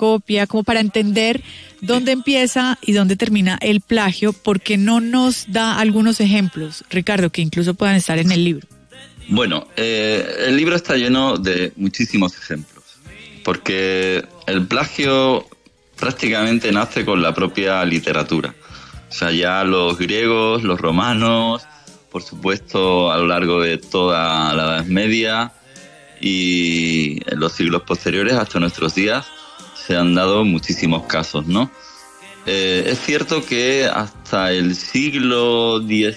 copia, como para entender dónde empieza y dónde termina el plagio, porque no nos da algunos ejemplos, Ricardo, que incluso puedan estar en el libro. Bueno, el libro está lleno de muchísimos ejemplos, porque el plagio prácticamente nace con la propia literatura. O sea, ya los griegos, los romanos, por supuesto a lo largo de toda la Edad Media y en los siglos posteriores hasta nuestros días se han dado muchísimos casos, ¿no? Es cierto que hasta el siglo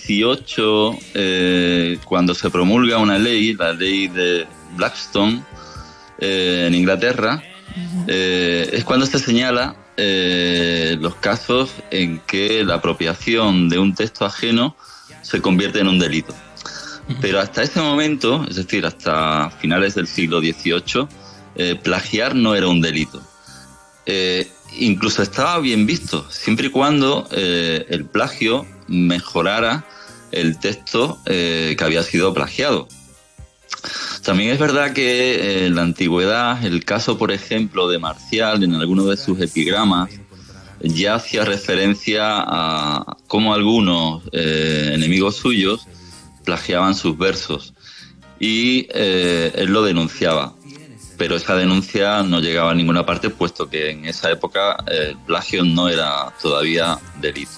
XVIII, cuando se promulga una ley, la ley de Blackstone, en Inglaterra, es cuando se señala los casos en que la apropiación de un texto ajeno se convierte en un delito. Pero hasta ese momento, es decir, hasta finales del siglo XVIII, plagiar no era un delito. Incluso estaba bien visto, siempre y cuando el plagio mejorara el texto que había sido plagiado. También es verdad que en la antigüedad el caso, por ejemplo, de Marcial, en alguno de sus epigramas, ya hacía referencia a cómo algunos enemigos suyos plagiaban sus versos y él lo denunciaba. Pero esa denuncia no llegaba a ninguna parte, puesto que en esa época el plagio no era todavía delito.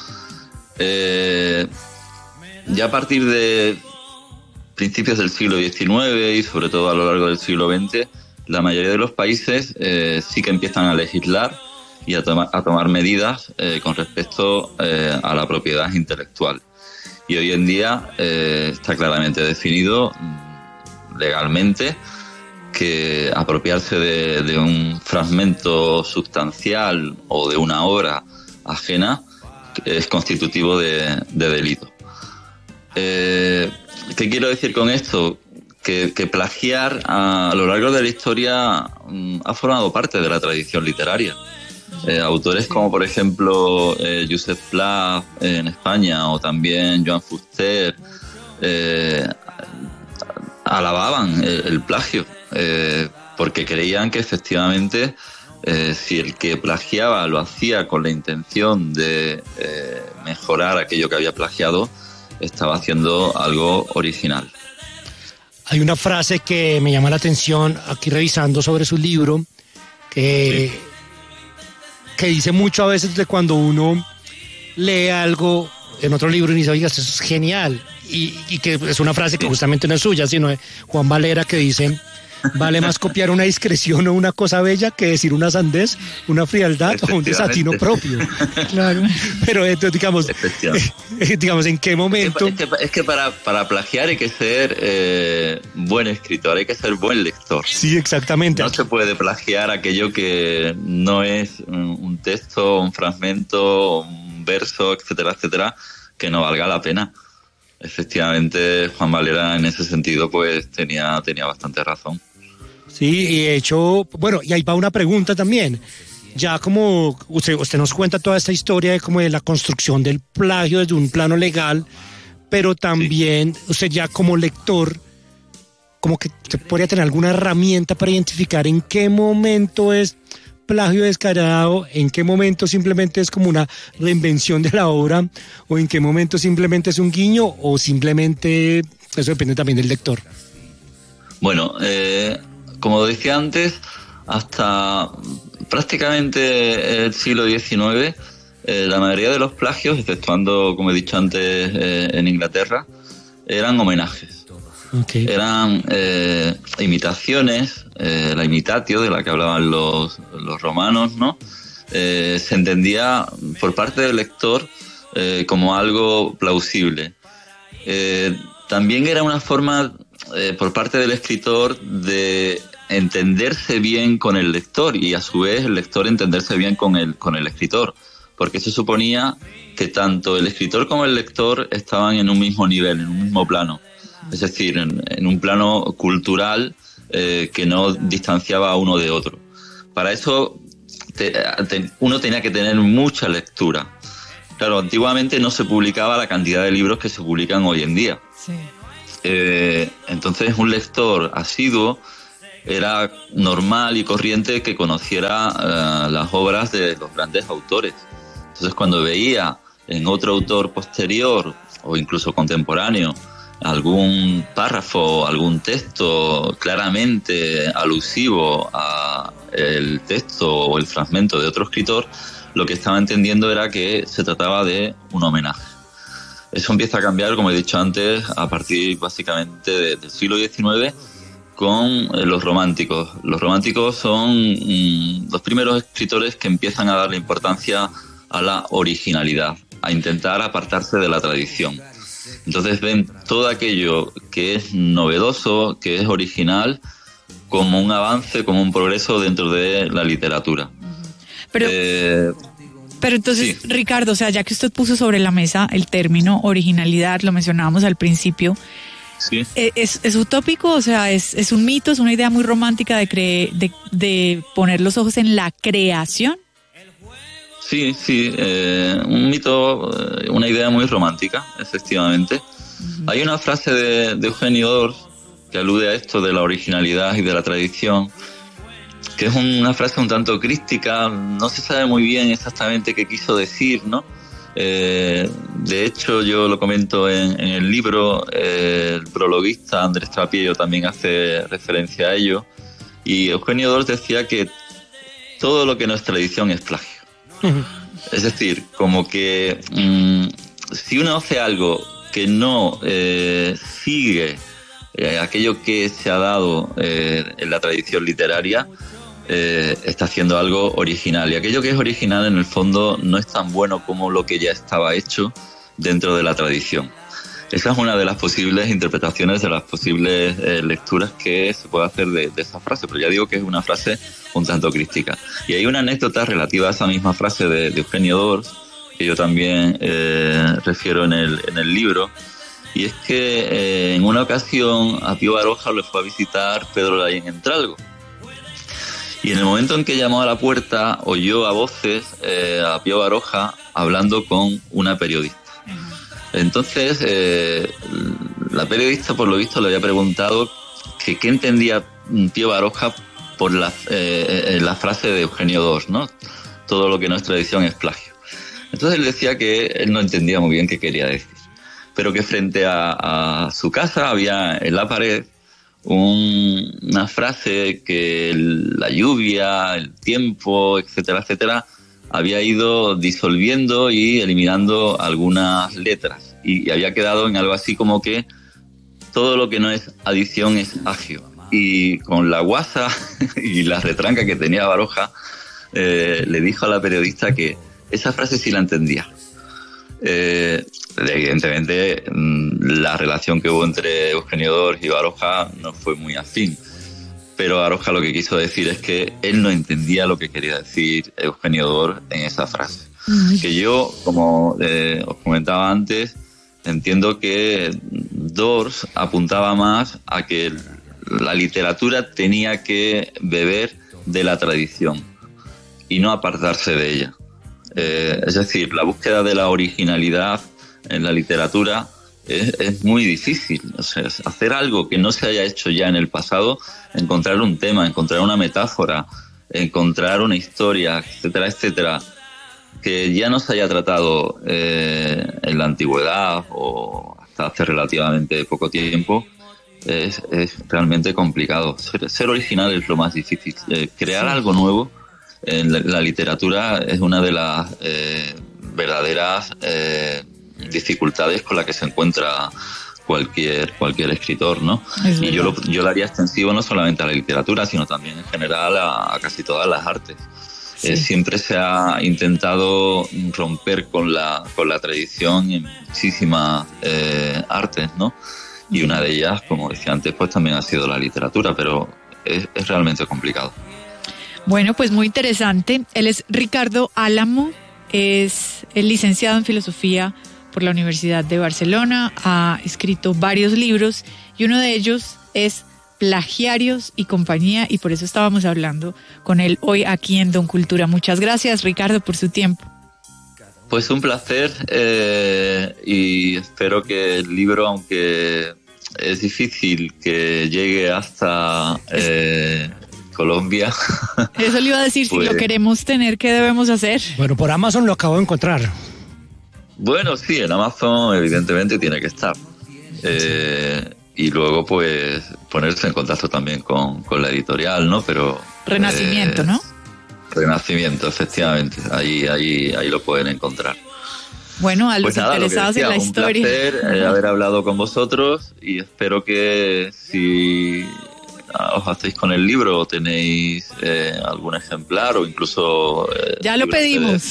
Ya a partir de principios del siglo XIX y sobre todo a lo largo del siglo XX, la mayoría de los países sí que empiezan a legislar y a tomar medidas con respecto a la propiedad intelectual. Y hoy en día está claramente definido legalmente que apropiarse de un fragmento sustancial o de una obra ajena es constitutivo de delito. ¿Qué quiero decir con esto? Que plagiar a lo largo de la historia ha formado parte de la tradición literaria. Autores como, por ejemplo, Joseph Pla en España o también Joan Fuster alababan el plagio, porque creían que efectivamente si el que plagiaba lo hacía con la intención de mejorar aquello que había plagiado, estaba haciendo algo original. Hay una frase que me llama la atención aquí revisando sobre su libro, que dice mucho a veces de cuando uno lee algo en otro libro y dice, oiga, esto es genial, y que es una frase que justamente no es suya, sino de Juan Valera, que dice: vale más copiar una discreción o una cosa bella que decir una sandez, una frialdad o un desatino propio. Claro. Pero digamos, ¿en qué momento? Es que para plagiar hay que ser buen escritor, hay que ser buen lector. Sí, exactamente. No se puede plagiar aquello que no es un texto, un fragmento, un verso, etcétera, etcétera, que no valga la pena. Efectivamente, Juan Valera en ese sentido pues tenía bastante razón. Sí, y de hecho, bueno, y ahí va una pregunta también. Ya como usted nos cuenta toda esta historia de como de la construcción del plagio desde un plano legal, pero también usted ya como lector, como que usted podría tener alguna herramienta para identificar en qué momento es plagio descarado, en qué momento simplemente es como una reinvención de la obra, o en qué momento simplemente es un guiño, o simplemente, eso depende también del lector. Bueno, como decía antes, hasta prácticamente el siglo XIX, la mayoría de los plagios, exceptuando, como he dicho antes, en Inglaterra, eran homenajes. Okay. Eran imitaciones, la imitatio de la que hablaban los romanos, ¿no? Se entendía por parte del lector como algo plausible. También era una forma por parte del escritor de entenderse bien con el lector y a su vez el lector entenderse bien con el escritor, porque eso suponía que tanto el escritor como el lector estaban en un mismo nivel, en un mismo plano. Es decir, en un plano cultural que no distanciaba a uno de otro. Para eso uno tenía que tener mucha lectura. Claro, antiguamente no se publicaba la cantidad de libros que se publican hoy en día. Sí. Entonces un lector asiduo era normal y corriente que conociera las obras de los grandes autores. Entonces, cuando veía en otro autor posterior o incluso contemporáneo algún párrafo, algún texto claramente alusivo a el texto o el fragmento de otro escritor, lo que estaba entendiendo era que se trataba de un homenaje. Eso empieza a cambiar, como he dicho antes, a partir básicamente del siglo XIX con los románticos. Los románticos son los primeros escritores que empiezan a darle importancia a la originalidad, a intentar apartarse de la tradición. Entonces ven todo aquello que es novedoso, que es original, como un avance, como un progreso dentro de la literatura. Pero entonces, sí. Ricardo, o sea, ya que usted puso sobre la mesa el término originalidad, lo mencionábamos al principio, Sí. ¿Es utópico? O sea, ¿es un mito, es una idea muy romántica de poner los ojos en la creación? Sí, un mito, una idea muy romántica, efectivamente. Uh-huh. Hay una frase de Eugenio d'Ors que alude a esto de la originalidad y de la tradición, que es una frase un tanto críptica, no se sabe muy bien exactamente qué quiso decir, ¿no? De hecho, yo lo comento en el libro, el prologuista Andrés Trappiello también hace referencia a ello, y Eugenio d'Ors decía que todo lo que no es tradición es plagio. Uh-huh. Es decir, como que si uno hace algo que no sigue aquello que se ha dado en la tradición literaria, está haciendo algo original, y aquello que es original en el fondo no es tan bueno como lo que ya estaba hecho dentro de la tradición. Esa es una de las posibles interpretaciones, de las posibles lecturas que se puede hacer de esa frase, pero ya digo que es una frase un tanto crítica. Y hay una anécdota relativa a esa misma frase de Eugenio d'Ors, que yo también refiero en el libro, y es que en una ocasión a Pío Baroja lo fue a visitar Pedro Laín Entralgo. Y en el momento en que llamó a la puerta, oyó a voces a Pío Baroja hablando con una periodista. Entonces, la periodista, por lo visto, le había preguntado que qué entendía Pío Baroja por la frase de Eugenio d'Ors, ¿no? Todo lo que no es tradición es plagio. Entonces él decía que él no entendía muy bien qué quería decir, pero que frente a su casa había en la pared una frase que la lluvia, el tiempo, etcétera, etcétera, había ido disolviendo y eliminando algunas letras, y había quedado en algo así como que todo lo que no es adición es agio. Y con la guasa y la retranca que tenía Baroja, le dijo a la periodista que esa frase sí la entendía. Evidentemente la relación que hubo entre Eugenio d'Ors y Baroja no fue muy afín, pero Baroja lo que quiso decir es que él no entendía lo que quería decir Eugenio d'Ors en esa frase. Que yo, como os comentaba antes, entiendo que d'Ors apuntaba más a que la literatura tenía que beber de la tradición y no apartarse de ella. Es decir, la búsqueda de la originalidad en la literatura es muy difícil. O sea, hacer algo que no se haya hecho ya en el pasado, encontrar un tema, encontrar una metáfora, encontrar una historia, etcétera, etcétera, que ya no se haya tratado en la antigüedad o hasta hace relativamente poco tiempo, es realmente complicado. Ser original es lo más difícil. Crear algo nuevo en la literatura es una de las verdaderas dificultades con las que se encuentra cualquier escritor, ¿no? Y yo lo haría extensivo no solamente a la literatura, sino también en general a casi todas las artes. Sí. Siempre se ha intentado romper con la tradición en muchísimas artes, ¿no? Y una de ellas, como decía antes, pues también ha sido la literatura, pero es realmente complicado. Bueno, pues muy interesante. Él es Ricardo Álamo, es el licenciado en Filosofía por la Universidad de Barcelona, ha escrito varios libros y uno de ellos es Plagiarios y compañía, y por eso estábamos hablando con él hoy aquí en Don Cultura. Muchas gracias, Ricardo, por su tiempo. Pues un placer, y espero que el libro, aunque es difícil que llegue hasta Colombia. Eso le iba a decir, pues, si lo queremos tener, ¿qué debemos hacer? Bueno, por Amazon lo acabo de encontrar. Bueno, sí, en Amazon evidentemente tiene que estar. Y luego pues ponerse en contacto también con la editorial, ¿no? Pero Renacimiento, ¿no? Renacimiento, efectivamente. Ahí lo pueden encontrar. Bueno, a los Pues nada, interesados en la historia. Un placer haber hablado con vosotros y espero que si os hacéis con el libro o tenéis algún ejemplar o incluso... ya lo pedimos.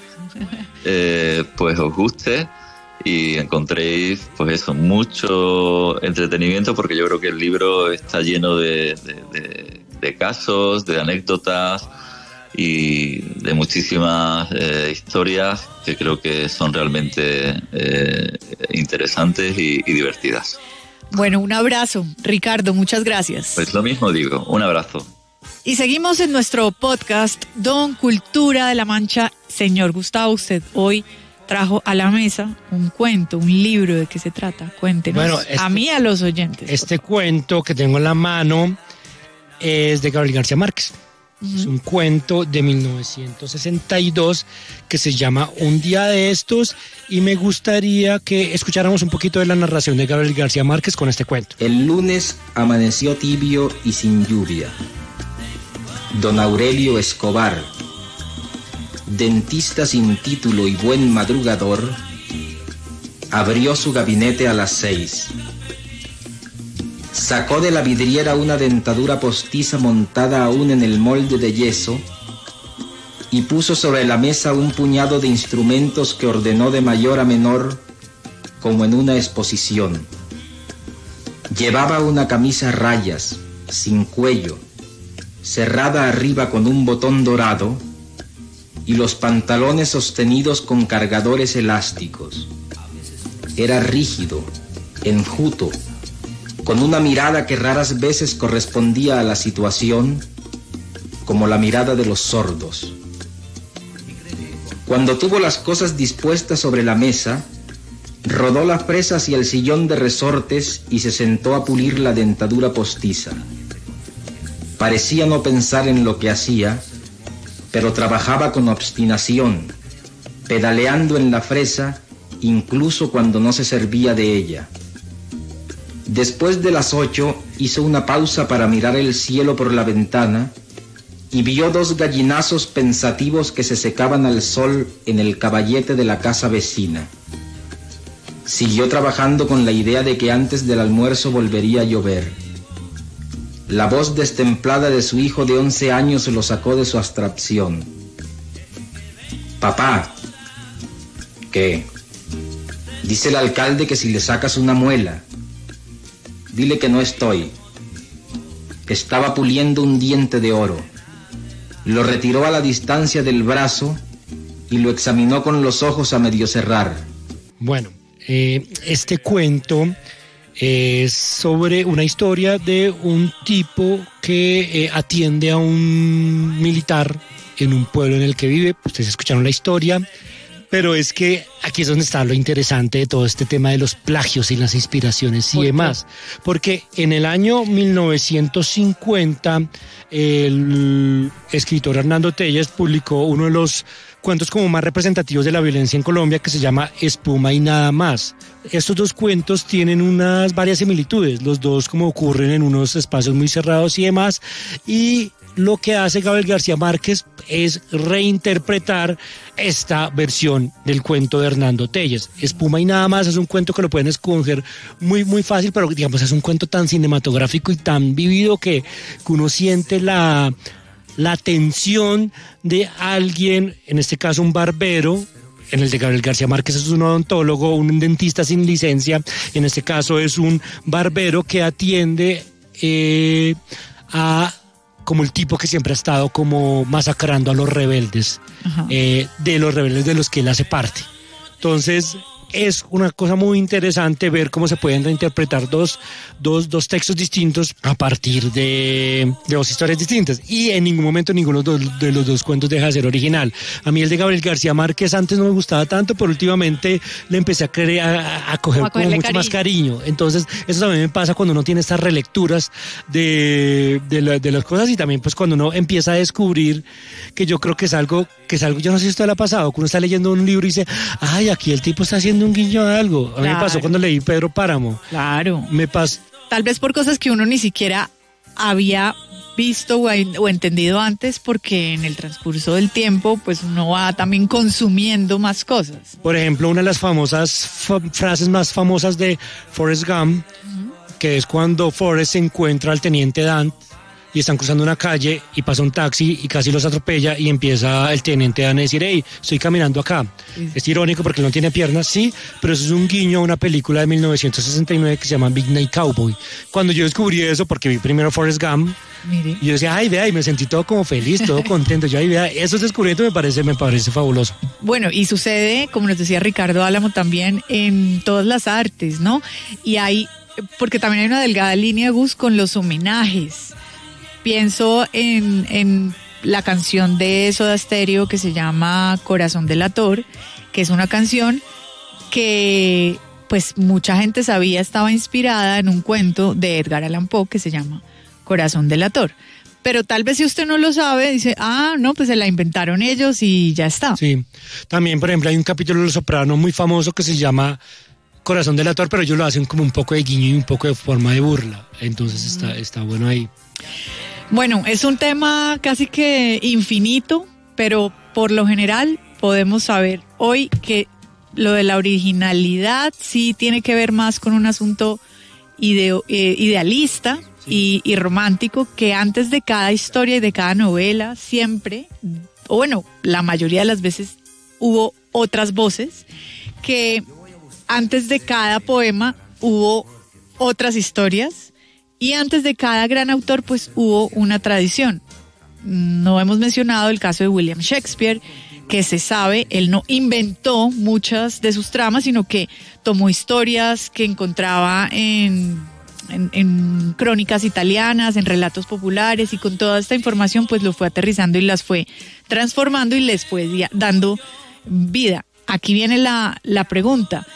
Pues os guste y encontréis pues eso, mucho entretenimiento, porque yo creo que el libro está lleno de casos, de anécdotas y de muchísimas historias que creo que son realmente interesantes y divertidas. Bueno, un abrazo, Ricardo, muchas gracias. Pues lo mismo digo, un abrazo. Y seguimos en nuestro podcast Don Cultura de la Mancha. Señor Gustavo, usted hoy trajo a la mesa un cuento, un libro. ¿De qué se trata? Cuéntenos, Bueno, a mí y a los oyentes. Este cuento que tengo en la mano es de Gabriel García Márquez. Es un cuento de 1962 que se llama Un día de estos, y me gustaría que escucháramos un poquito de la narración de Gabriel García Márquez con este cuento. El lunes amaneció tibio y sin lluvia. Don Aurelio Escobar, dentista sin título y buen madrugador, abrió su gabinete a las 6. Sacó de la vidriera una dentadura postiza montada aún en el molde de yeso y puso sobre la mesa un puñado de instrumentos que ordenó de mayor a menor como en una exposición. Llevaba una camisa a rayas, sin cuello, cerrada arriba con un botón dorado, y los pantalones sostenidos con cargadores elásticos. Era rígido, enjuto, con una mirada que raras veces correspondía a la situación, como la mirada de los sordos. Cuando tuvo las cosas dispuestas sobre la mesa, rodó la fresa hacia el sillón de resortes y se sentó a pulir la dentadura postiza. Parecía no pensar en lo que hacía, pero trabajaba con obstinación, pedaleando en la fresa incluso cuando no se servía de ella. Después de las 8 hizo una pausa para mirar el cielo por la ventana y vio 2 gallinazos pensativos que se secaban al sol en el caballete de la casa vecina. Siguió trabajando con la idea de que antes del almuerzo volvería a llover. La voz destemplada de su hijo de 11 años lo sacó de su abstracción. Papá. ¿Qué? Dice el alcalde que si le sacas una muela. Dile que no estoy. Estaba puliendo un diente de oro. Lo retiró a la distancia del brazo y lo examinó con los ojos a medio cerrar. Bueno, este cuento es sobre una historia de un tipo que atiende a un militar en un pueblo en el que vive. Ustedes escucharon la historia. Pero es que aquí es donde está lo interesante de todo este tema de los plagios y las inspiraciones y demás. Porque en el año 1950 el escritor Hernando Telles publicó uno de los cuentos como más representativos de la violencia en Colombia, que se llama Espuma y nada más. Estos 2 cuentos tienen varias similitudes, los 2 como ocurren en unos espacios muy cerrados y demás, y lo que hace Gabriel García Márquez es reinterpretar esta versión del cuento de Hernando Telles. Espuma y nada más es un cuento que lo pueden escoger muy, muy fácil, pero digamos es un cuento tan cinematográfico y tan vivido que uno siente la tensión de alguien, en este caso un barbero. En el de Gabriel García Márquez es un odontólogo, un dentista sin licencia. En este caso es un barbero que atiende como el tipo que siempre ha estado como masacrando a los rebeldes, de los rebeldes de los que él hace parte. Entonces, es una cosa muy interesante ver cómo se pueden reinterpretar dos textos distintos a partir de dos historias distintas. Y en ningún momento ninguno de los dos cuentos deja de ser original. A mí el de Gabriel García Márquez antes no me gustaba tanto, pero últimamente le empecé a coger como mucho más cariño. Entonces, eso también me pasa cuando uno tiene estas relecturas de las cosas, y también pues cuando uno empieza a descubrir que yo creo que es algo, yo no sé si esto le ha pasado, que uno está leyendo un libro y dice, ay, aquí el tipo está haciendo un guiño a algo. A mí me pasó cuando leí Pedro Páramo. Claro. Me pasó. Tal vez por cosas que uno ni siquiera había visto o entendido antes, porque en el transcurso del tiempo pues uno va también consumiendo más cosas. Por ejemplo, una de las famosas frases más famosas de Forrest Gump, que es cuando Forrest se encuentra al teniente Dan y están cruzando una calle y pasa un taxi y casi los atropella, y empieza el teniente Dan a decir, hey, estoy caminando acá. Sí. Es irónico porque él no tiene piernas, sí, pero eso es un guiño a una película de 1969 que se llama Big Night Cowboy. Cuando yo descubrí eso, porque vi primero Forrest Gump, mire, y yo decía, ay, vea, y me sentí todo como feliz, todo contento. Yo, ay, vea, esos descubrimientos me parece fabuloso. Bueno, y sucede, como nos decía Ricardo Álamo, también en todas las artes, ¿no? Y hay, porque también hay una delgada línea, Gus, con los homenajes. Pienso en la canción de Soda Stereo que se llama Corazón Delator, que es una canción que pues mucha gente sabía estaba inspirada en un cuento de Edgar Allan Poe que se llama Corazón Delator. Pero tal vez si usted no lo sabe, dice, no, pues se la inventaron ellos y ya está. Sí, también por ejemplo hay un capítulo de Los Soprano muy famoso que se llama Corazón Delator, pero ellos lo hacen como un poco de guiño y un poco de forma de burla. Entonces está bueno ahí. Bueno, es un tema casi que infinito, pero por lo general podemos saber hoy que lo de la originalidad sí tiene que ver más con un asunto idealista, sí, y romántico, que antes de cada historia y de cada novela siempre, o bueno, la mayoría de las veces hubo otras voces, que antes de cada poema hubo otras historias, y antes de cada gran autor, pues hubo una tradición. No hemos mencionado el caso de William Shakespeare, que se sabe, él no inventó muchas de sus tramas, sino que tomó historias que encontraba en crónicas italianas, en relatos populares, y con toda esta información pues lo fue aterrizando y las fue transformando y les fue dando vida. Aquí viene la pregunta.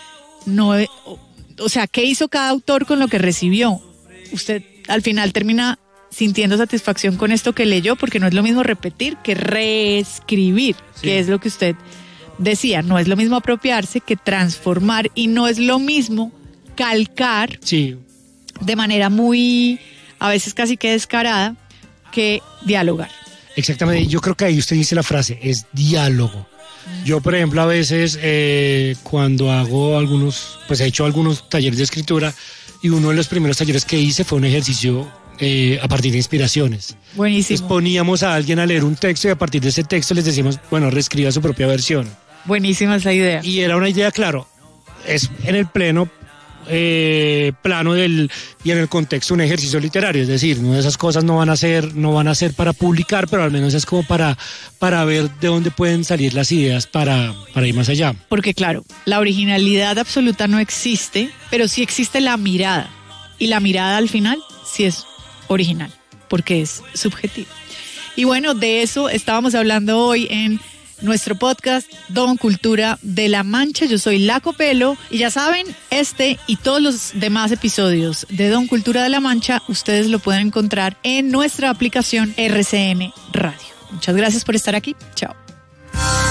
O sea, ¿qué hizo cada autor con lo que recibió? Usted al final termina sintiendo satisfacción con esto que leyó, porque no es lo mismo repetir que reescribir, sí, que es lo que usted decía. No es lo mismo apropiarse que transformar, y no es lo mismo calcar, sí, de manera muy, a veces casi que descarada, que dialogar. Exactamente, yo creo que ahí usted dice la frase, es diálogo. Yo, por ejemplo, a veces cuando hago he hecho algunos talleres de escritura, y uno de los primeros talleres que hice fue un ejercicio a partir de inspiraciones. Buenísimo. Entonces poníamos a alguien a leer un texto y a partir de ese texto les decimos, bueno, reescriba su propia versión. Buenísima esa idea. Y era una idea, claro, es en el plano y en el contexto un ejercicio literario, es decir, no, esas cosas no van a ser para publicar, pero al menos es como para ver de dónde pueden salir las ideas para ir más allá. Porque claro, la originalidad absoluta no existe, pero sí existe la mirada, y la mirada al final sí es original, porque es subjetiva. Y bueno, de eso estábamos hablando hoy en nuestro podcast Don Cultura de la Mancha. Yo soy La Copelo, y ya saben, este y todos los demás episodios de Don Cultura de la Mancha ustedes lo pueden encontrar en nuestra aplicación RCN Radio. Muchas gracias por estar aquí. Chao.